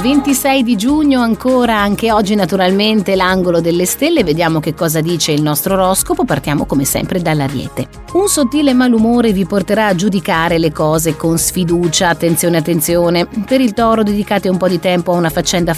26 di giugno ancora, anche oggi naturalmente l'angolo delle stelle, vediamo che cosa dice il nostro oroscopo. Partiamo come sempre dall'Ariete. Un sottile malumore vi porterà a giudicare le cose con sfiducia, attenzione. Per il Toro dedicate un po' di tempo a una faccenda